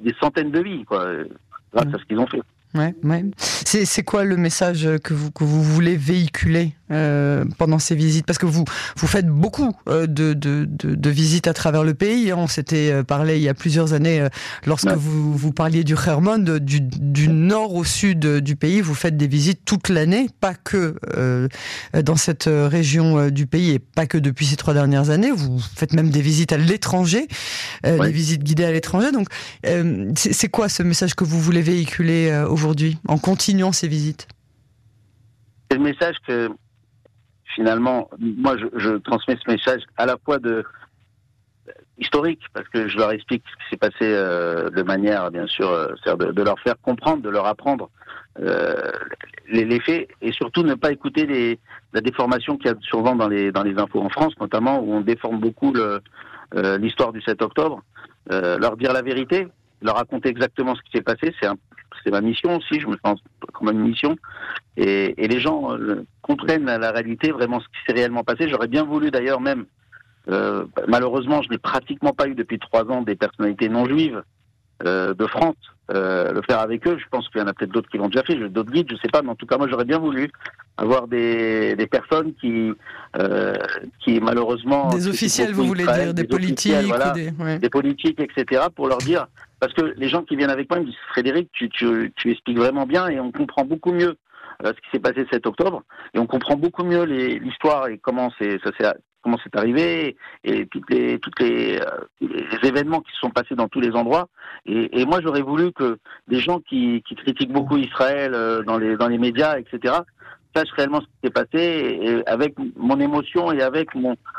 des centaines de vies, quoi, grâce à ce qu'ils ont fait. Ouais. C'est quoi le message que vous voulez véhiculer pendant ces visites? Parce que vous faites beaucoup de visites à travers le pays. On s'était parlé il y a plusieurs années lorsque vous parliez du Hermon, du nord au sud du pays. Vous faites des visites toute l'année, pas que dans cette région du pays et pas que depuis ces 3 dernières années. Vous faites même des visites à l'étranger, des visites guidées à l'étranger. Donc, c'est quoi ce message que vous voulez véhiculer aujourd'hui, en continuant ces visites? C'est le message que, finalement, moi, je transmets ce message à la fois historique, parce que je leur explique ce qui s'est passé de manière, bien sûr, de leur faire comprendre, de leur apprendre les faits, et surtout ne pas écouter la déformation qu'il y a souvent dans les infos en France, notamment, où on déforme beaucoup l'histoire du 7 octobre. Leur dire la vérité, leur raconter exactement ce qui s'est passé, c'est ma mission aussi, je me sens comme une mission. Et les gens comprennent la réalité, vraiment ce qui s'est réellement passé. J'aurais bien voulu d'ailleurs même, malheureusement je n'ai pratiquement pas eu depuis 3 ans des personnalités non juives de France, le faire avec eux. Je pense qu'il y en a peut-être d'autres qui l'ont déjà fait, d'autres guides, je sais pas, mais en tout cas moi j'aurais bien voulu avoir des personnes qui malheureusement... Des officiels, vous voulez dire, des politiques, voilà, des politiques, etc., pour leur dire... Parce que les gens qui viennent avec moi me disent « Frédéric, tu expliques vraiment bien et on comprend beaucoup mieux ce qui s'est passé le 7 octobre et on comprend beaucoup mieux l'histoire et comment c'est arrivé et tous les événements qui se sont passés dans tous les endroits. Et moi, j'aurais voulu que des gens qui critiquent beaucoup Israël dans les médias, etc., sachent réellement ce qui s'est passé et avec mon émotion et avec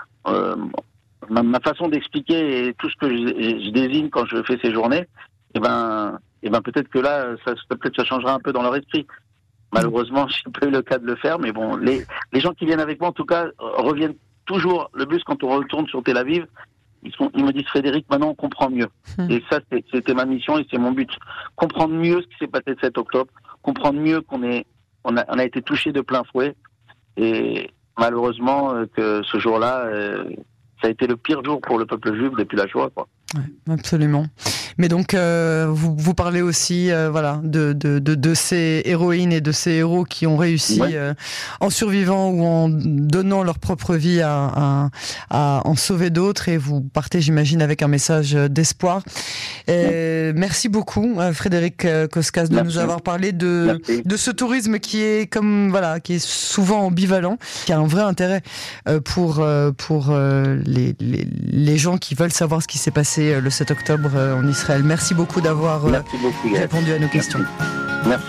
ma façon d'expliquer et tout ce que je désigne quand je fais ces journées, et ben peut-être que là, ça changera un peu dans leur esprit. Malheureusement, je n'ai pas eu le cas de le faire, mais bon, les gens qui viennent avec moi, en tout cas, reviennent toujours. Le bus, quand on retourne sur Tel Aviv, ils me disent « Frédéric, maintenant on comprend mieux ». Et ça, c'était ma mission et c'est mon but. Comprendre mieux ce qui s'est passé le 7 octobre, comprendre mieux qu'on a été touché de plein fouet. Et malheureusement, que ce jour-là... ça a été le pire jour pour le peuple juif depuis la Shoah, quoi. Ouais, absolument. Mais donc, vous parlez aussi, de ces héroïnes et de ces héros qui ont réussi en survivant ou en donnant leur propre vie à en sauver d'autres. Et vous partez, j'imagine, avec un message d'espoir. Merci beaucoup, Frédéric Koskas, de nous avoir parlé de ce tourisme qui est qui est souvent ambivalent, qui a un vrai intérêt pour les gens qui veulent savoir ce qui s'est passé le 7 octobre en Israël. Merci beaucoup d'avoir répondu à nos questions.